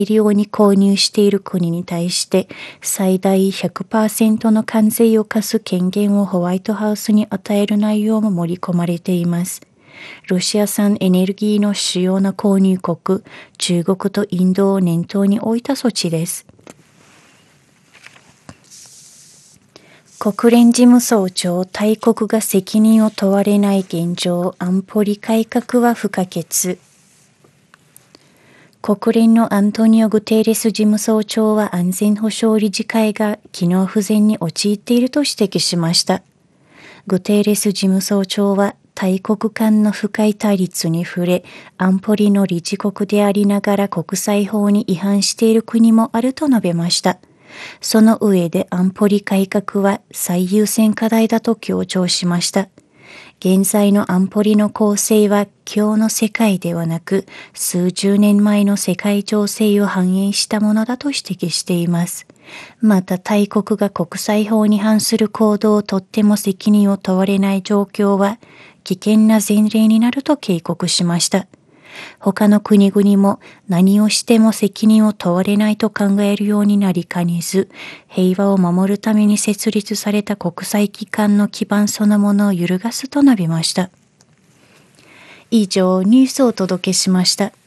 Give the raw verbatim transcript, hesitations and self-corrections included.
量に購入している国に対して最大 ひゃくパーセント の関税を課す権限をホワイトハウスに与える内容も盛り込まれています。ロシア産エネルギーの主要な購入国、中国とインドを念頭に置いた措置です。国連事務総長、大国が責任を問われない現状、安保理改革は不可欠。国連のアントニオ・グテーレス事務総長は安全保障理事会が機能不全に陥っていると指摘しました。グテーレス事務総長は大国間の深い対立に触れ、安保理の理事国でありながら国際法に違反している国もあると述べました。その上で安保理改革は最優先課題だと強調しました。現在の安保理の構成は今日の世界ではなく数十年前の世界情勢を反映したものだと指摘しています。また大国が国際法に反する行動をとっても責任を問われない状況は危険な前例になると警告しました。他の国々も何をしても責任を問われないと考えるようになりかねず、平和を守るために設立された国際機関の基盤そのものを揺るがすと述べました。以上、ニュースをお届けしました。